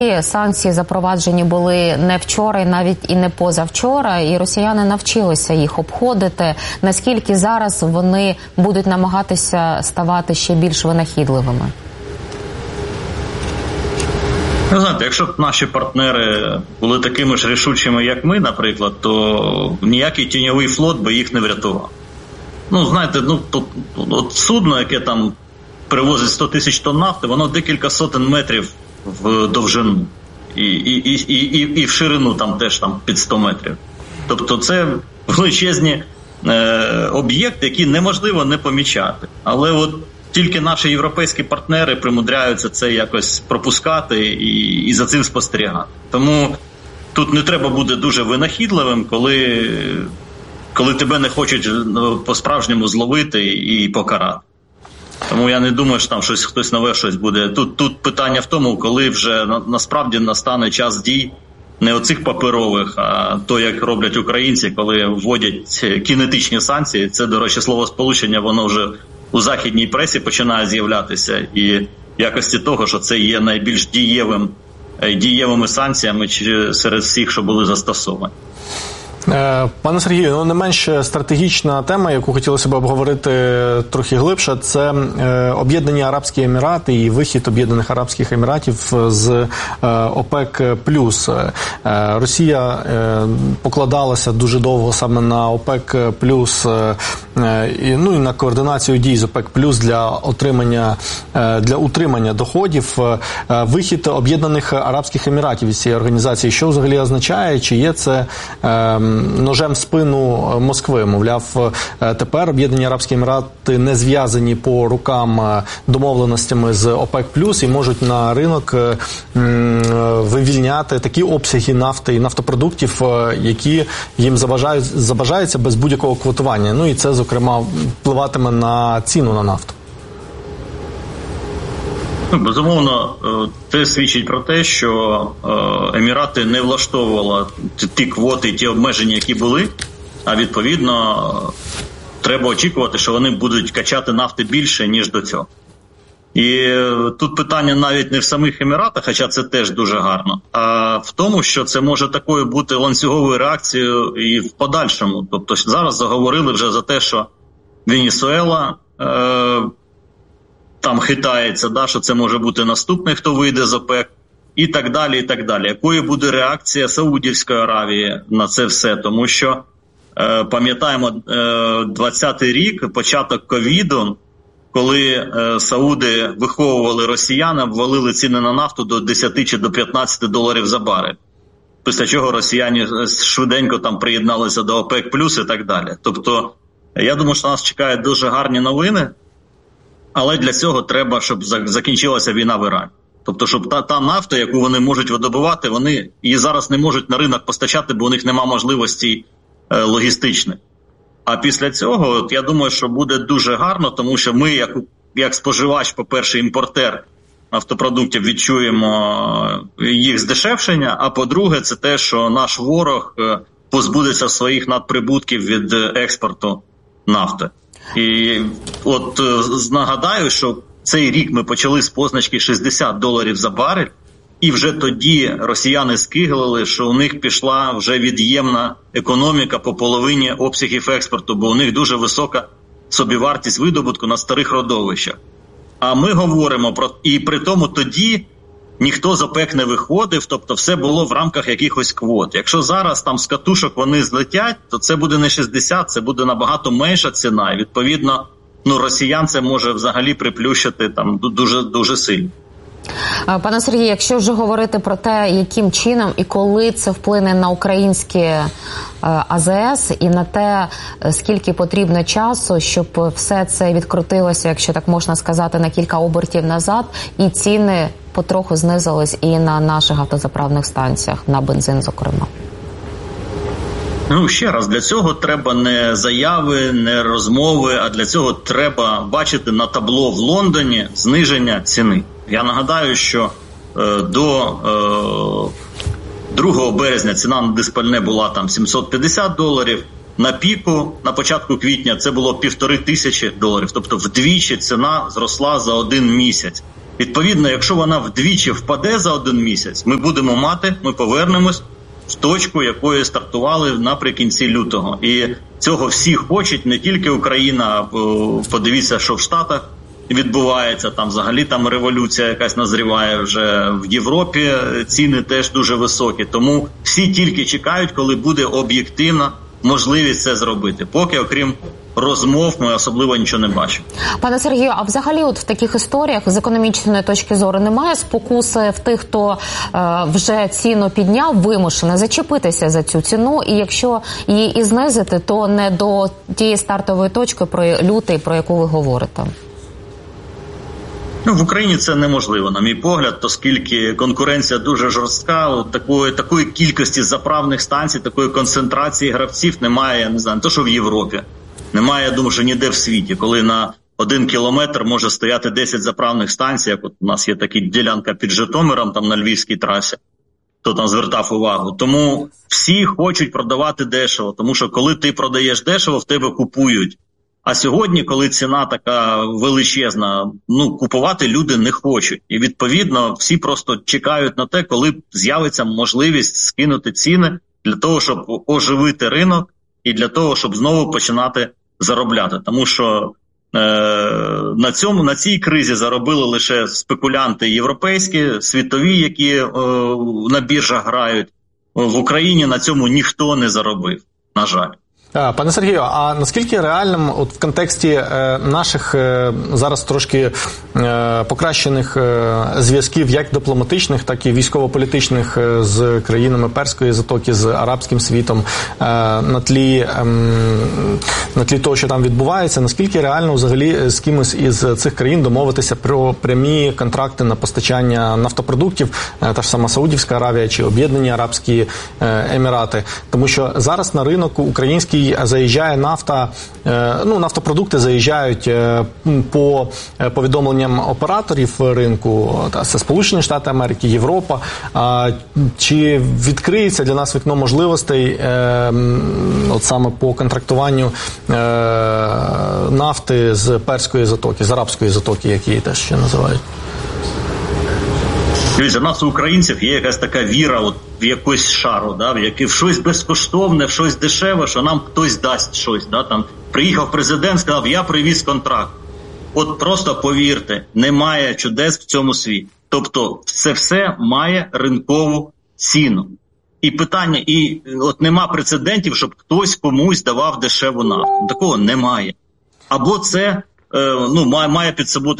Санкції запроваджені були не вчора, і навіть і не позавчора, і росіяни навчилися їх обходити. Наскільки зараз вони будуть намагатися ставати ще більш винахідливими? Ви знаєте, якщо б наші партнери були такими ж рішучими, як ми, наприклад, то ніякий тіньовий флот би їх не врятував. Знаєте, от судно, яке там перевозить 100 тисяч тонн нафти, воно декілька сотень метрів в довжину. І в ширину там теж під 100 метрів. Тобто це величезні об'єкти, які неможливо не помічати. Але от тільки наші європейські партнери примудряються це якось пропускати і за цим спостерігати. Тому тут не треба бути дуже винахідливим, коли тебе не хочуть по-справжньому зловити і покарати. Тому я не думаю, що там хтось нове щось буде. Тут питання в тому, коли вже насправді настане час дій не оцих паперових, а то, як роблять українці, коли вводять кінетичні санкції. Це, до речі, словосполучення, воно вже у західній пресі починає з'являтися. І в якості того, що це є найбільш дієвими санкціями серед всіх, що були застосовані. Пане Сергію, не менш стратегічна тема, яку хотілося б обговорити трохи глибше, це Об'єднані Арабські Емірати і вихід Об'єднаних Арабських Еміратів з ОПЕК+. Росія покладалася дуже довго саме на ОПЕК+, і на координацію дій з ОПЕК+, для утримання доходів. Вихід Об'єднаних Арабських Еміратів із цієї організації, що взагалі означає, чи є це ножем в спину Москви? Мовляв, тепер Об'єднані Арабські Емірати не зв'язані по рукам домовленостями з ОПЕК+, і можуть на ринок вивільняти такі обсяги нафти і нафтопродуктів, які їм забажаються без будь-якого квотування. І це, зокрема, впливатиме на ціну на нафту. Безумовно, це свідчить про те, що Емірати не влаштовували ті квоти і ті обмеження, які були, а відповідно треба очікувати, що вони будуть качати нафти більше, ніж до цього. І тут питання навіть не в самих Еміратах, хоча це теж дуже гарно, а в тому, що це може такою бути ланцюговою реакцією і в подальшому. Тобто зараз заговорили вже за те, що Венесуела там хитається, що це може бути наступний, хто вийде з ОПЕК, і так далі, і так далі. Якою буде реакція Саудівської Аравії на це все? Тому що, пам'ятаємо, 20-й рік, початок ковіду, коли сауди виховували росіян, обвалили ціни на нафту до 10 чи до $15 за барель. Після чого росіяни швиденько там приєдналися до ОПЕК+, і так далі. Тобто, я думаю, що нас чекають дуже гарні новини, але для цього треба, щоб закінчилася війна в Ірані. Тобто, щоб та нафта, яку вони можуть видобувати, вони її зараз не можуть на ринок постачати, бо у них немає можливостей логістичних. А після цього, я думаю, що буде дуже гарно, тому що ми, як споживач, по-перше, імпортер нафтопродуктів, відчуємо їх здешевшення, а по-друге, це те, що наш ворог позбудеться своїх надприбутків від експорту нафти. І от нагадаю, що цей рік ми почали з позначки $60 за барель, і вже тоді росіяни скиглили, що у них пішла вже від'ємна економіка по половині обсягів експорту, бо у них дуже висока собівартість видобутку на старих родовищах. А ми говоримо про... І при тому тоді ніхто з ОПЕК не виходив, тобто все було в рамках якихось квот. Якщо зараз там з катушок вони злетять, то це буде не 60, це буде набагато менша ціна. І відповідно, росіян це може взагалі приплющити там дуже сильно. Пане Сергію, якщо вже говорити про те, яким чином і коли це вплине на українське АЗС і на те, скільки потрібно часу, щоб все це відкрутилося, якщо так можна сказати, на кілька обертів назад, і ціни потроху знизились і на наших автозаправних станціях, на бензин, зокрема? Ще раз, для цього треба не заяви, не розмови, а для цього треба бачити на табло в Лондоні зниження ціни. Я нагадаю, що до 2 березня ціна на диспальне була там $750, на піку, на початку квітня це було $1500, тобто вдвічі ціна зросла за один місяць. Відповідно, якщо вона вдвічі впаде за один місяць, ми повернемось в точку, якої стартували наприкінці лютого. І цього всі хочуть, не тільки Україна, подивіться, що в Штатах відбувається, там взагалі там революція якась назріває вже в Європі, ціни теж дуже високі. Тому всі тільки чекають, коли буде об'єктивна можливість це зробити. Поки, окрім розмов, ми особливо нічого не бачимо. Пане Сергію, а взагалі от в таких історіях з економічної точки зору немає спокуси в тих, хто вже ціну підняв, вимушено зачепитися за цю ціну, і якщо її і знизити, то не до тієї стартової точки, про яку ви говорите? В Україні це неможливо, на мій погляд, оскільки конкуренція дуже жорстка, такої кількості заправних станцій, такої концентрації гравців немає, не знаю, не то що в Європі. Немає, я думаю, що ніде в світі, коли на 1 кілометр може стояти 10 заправних станцій, як от у нас є така ділянка під Житомиром, там на Львівській трасі, хто там звертав увагу. Тому всі хочуть продавати дешево, тому що коли ти продаєш дешево, в тебе купують. А сьогодні, коли ціна така величезна, купувати люди не хочуть. І відповідно всі просто чекають на те, коли з'явиться можливість скинути ціни для того, щоб оживити ринок і для того, щоб знову починати заробляти. Тому що на цій кризі заробили лише спекулянти європейські, світові, які на біржах грають. В Україні на цьому ніхто не заробив, на жаль. Пане Сергію, а наскільки реальним от в контексті наших зараз трошки покращених зв'язків, як дипломатичних, так і військово-політичних з країнами Перської затоки, з арабським світом, на тлі того, що там відбувається, наскільки реально взагалі з кимось із цих країн домовитися про прямі контракти на постачання нафтопродуктів, та ж сама Саудівська Аравія чи Об'єднані Арабські Емірати? Тому що зараз на ринок український заїжджає нафта, нафтопродукти заїжджають по повідомленням операторів ринку, це Сполучені Штати Америки, Європа. Чи відкриється для нас вікно можливостей от саме по контрактуванню нафти з Перської затоки, з Арабської затоки, як її теж ще називають? Дивіться, у нас у українців є якась така віра в якусь шару, в щось безкоштовне, в щось дешеве, що нам хтось дасть щось. Там приїхав президент, сказав, я привіз контракт. От просто повірте, немає чудес в цьому світі. Тобто це все має ринкову ціну. І питання, от нема прецедентів, щоб хтось комусь давав дешеву нафту. Такого немає. Або це має під собою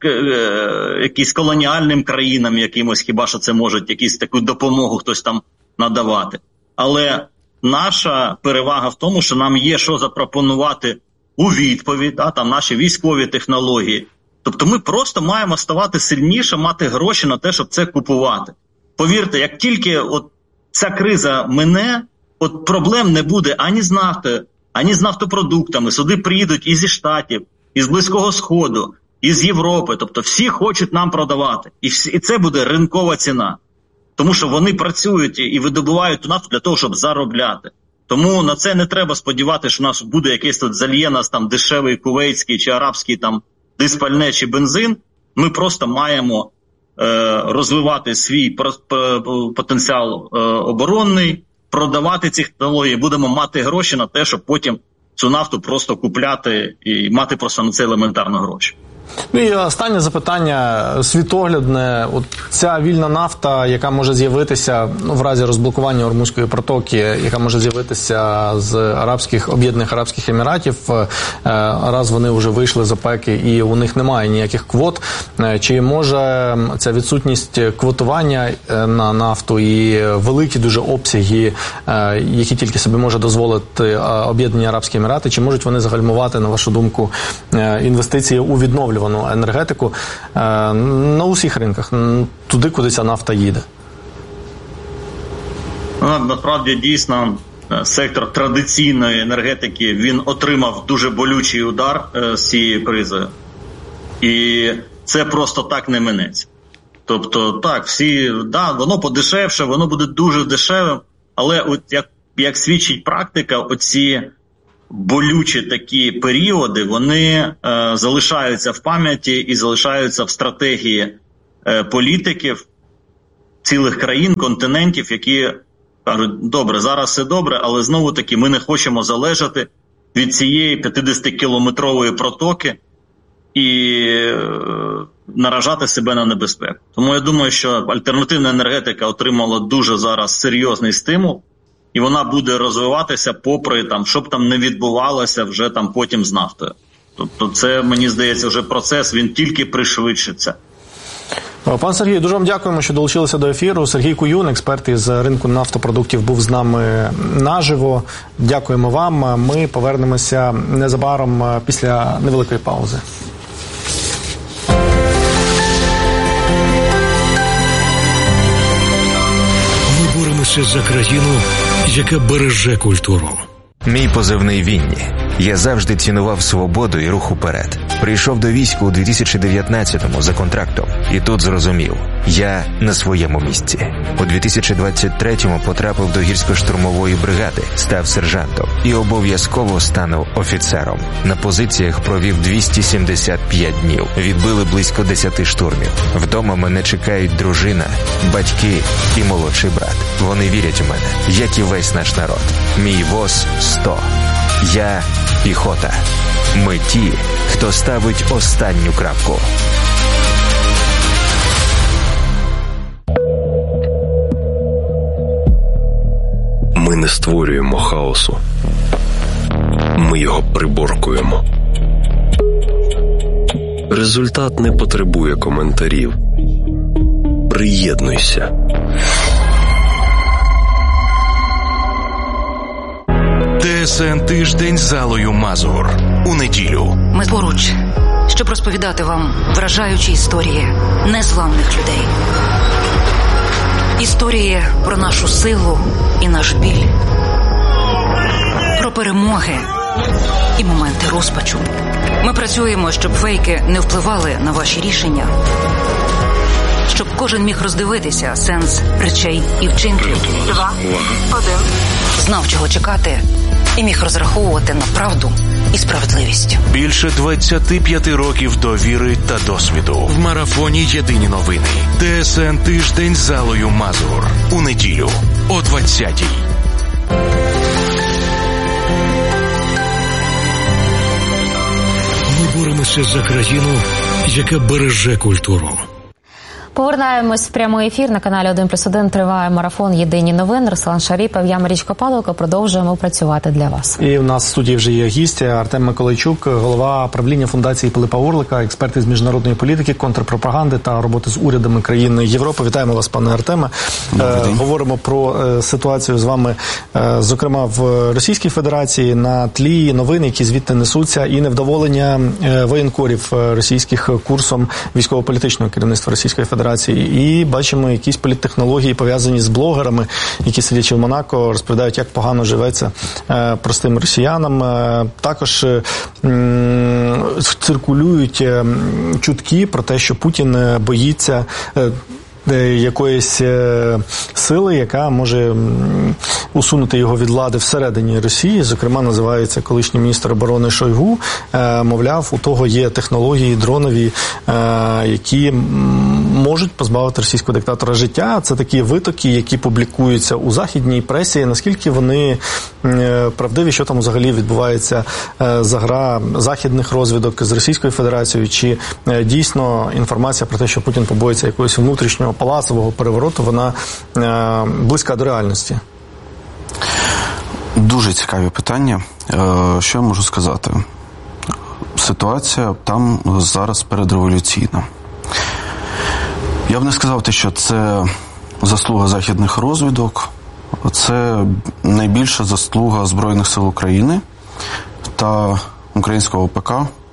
якийсь колоніальним країнам якимось, хіба що це можуть якусь таку допомогу хтось там надавати. Але наша перевага в тому, що нам є що запропонувати у відповідь, там наші військові технології. Тобто ми просто маємо ставати сильніше, мати гроші на те, щоб це купувати. Повірте, як тільки ця криза мине, проблем не буде ані з нафтою, ані з нафтопродуктами. Сюди приїдуть і зі Штатів, із Близького Сходу, із Європи. Тобто всі хочуть нам продавати. І це буде ринкова ціна. Тому що вони працюють і видобувають ту нафту для того, щоб заробляти. Тому на це не треба сподіватися, що у нас буде якийсь зальє нас там дешевий кувейтський чи арабський там диспальне чи бензин. Ми просто маємо розвивати свій потенціал оборонний, продавати ці технології, будемо мати гроші на те, щоб потім цю нафту просто купляти і мати просто на це елементарно гроші. І останнє запитання світоглядне. От ця вільна нафта, яка може з'явитися в разі розблокування Ормузької протоки, яка може з'явитися з Об'єднаних Арабських Еміратів, раз вони вже вийшли з ОПЕК і у них немає ніяких квот, чи може ця відсутність квотування на нафту і великі дуже обсяги, які тільки собі може дозволити Об'єднані Арабські Емірати, чи можуть вони загальмувати, на вашу думку, інвестиції у відновлювану енергетику на усіх ринках, туди, куди ця нафта їде? Насправді, дійсно, сектор традиційної енергетики, він отримав дуже болючий удар з цією кризою. І це просто так не минеться. Тобто, так, воно подешевше, воно буде дуже дешевим, але як свідчить практика, оці болючі такі періоди, вони залишаються в пам'яті і залишаються в стратегії політиків цілих країн, континентів, які кажуть, добре, зараз все добре, але знову-таки ми не хочемо залежати від цієї 50-кілометрової протоки і наражати себе на небезпеку. Тому я думаю, що альтернативна енергетика отримала дуже зараз серйозний стимул, і вона буде розвиватися попри, що б там не відбувалося вже потім з нафтою. Тобто це, мені здається, вже процес, він тільки пришвидшиться. Пан Сергій, дуже вам дякуємо, що долучилися до ефіру. Сергій Куюн, експерт із ринку нафтопродуктів, був з нами наживо. Дякуємо вам. Ми повернемося незабаром після невеликої паузи. Ми боремося за країну, яка береже культуру. Мій позивний Вінні. Я завжди цінував свободу і рух уперед. Прийшов до війська у 2019-му за контрактом. І тут зрозумів – я на своєму місці. У 2023-му потрапив до гірсько-штурмової бригади, став сержантом і обов'язково стану офіцером. На позиціях провів 275 днів. Відбили близько 10 штурмів. Вдома мене чекають дружина, батьки і молодший брат. Вони вірять у мене, як і весь наш народ. Мій ВОЗ – 100. Я – піхота. Ми ті, хто ставить останню крапку. Ми не створюємо хаосу. Ми його приборкуємо. Результат не потребує коментарів. Приєднуйся. ТСН «Тиждень» з Аллою Мазур. У неділю. Ми поруч, щоб розповідати вам вражаючі історії незламних людей. Історії про нашу силу і наш біль. Про перемоги і моменти розпачу. Ми працюємо, щоб фейки не впливали на ваші рішення. Щоб кожен міг роздивитися сенс речей і вчинків. 2, 1. Знав, чого чекати, і міг розраховувати на правду і справедливість. Більше 25 років довіри та досвіду. В марафоні «Єдині новини». ТСН «Тиждень» з Аллою Мазур. У неділю о 20-й. Ми боремося за країну, яка береже культуру. Повертаємось в прямий ефір. На каналі 1+1 триває марафон «Єдині новини». Руслан Шаріпов, я Марічка Копаловка. Продовжуємо працювати для вас. І в нас в студії вже є гість Артем Миколайчук, голова правління фундації Пилипа Орлика, експерт із міжнародної політики, контрпропаганди та роботи з урядами країн Європи. Вітаємо вас, пане Артеме. Говоримо про ситуацію з вами, зокрема, в Російській Федерації, на тлі новин, які звідти несуться, і невдоволення воєнкорів російських курсом військово-політичного керівництва Російської Федерації. І бачимо якісь політтехнології, пов'язані з блогерами, які, сидячи в Монако, розповідають, як погано живеться простим росіянам. Також циркулюють чутки про те, що Путін боїться якоїсь сили, яка може усунути його від влади всередині Росії. Зокрема, називається колишній міністр оборони Шойгу. Мовляв, у того є технології дронові, які можуть позбавити російського диктатора життя. Це такі витоки, які публікуються у західній пресі. Наскільки вони правдиві, що там взагалі відбувається за гра західних розвідок з Російською Федерацією, чи дійсно інформація про те, що Путін побоїться якогось внутрішнього палацового перевороту, вона близька до реальності? Дуже цікаві питання. Що я можу сказати? Ситуація там зараз передреволюційна. Я б не сказав, що це заслуга західних розвідок. Це найбільша заслуга Збройних сил України та українського ОПК.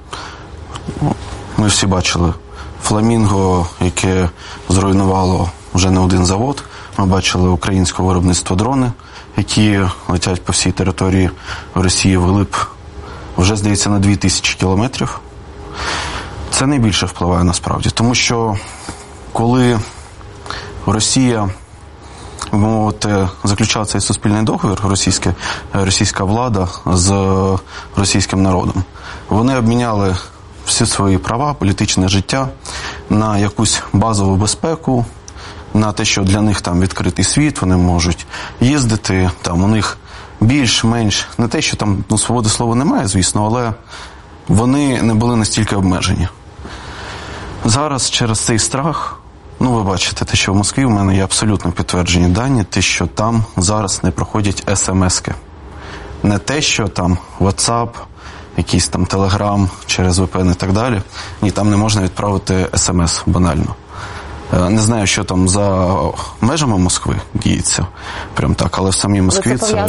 Ми всі бачили «Фламінго», яке зруйнувало вже не один завод. Ми бачили українське виробництво дрони, які летять по всій території Росії вглиб, вже, здається, на 2000 кілометрів. Це найбільше впливає насправді, тому що коли Росія, мовити, заключала цей суспільний договір, російська влада з російським народом, вони обміняли всі свої права, політичне життя на якусь базову безпеку, на те, що для них там відкритий світ, вони можуть їздити, там у них більш-менш, не те, що там свободи слова немає, звісно, але вони не були настільки обмежені. Зараз через цей страх, ви бачите, те, що в Москві в мене є абсолютно підтверджені дані, те, що там зараз не проходять смс-ки. Не те, що там WhatsApp, якийсь там Telegram через VPN і так далі. Ні, там не можна відправити смс банально. Не знаю, що там за межами Москви діється, прям так, але в самій Москві це пов'язано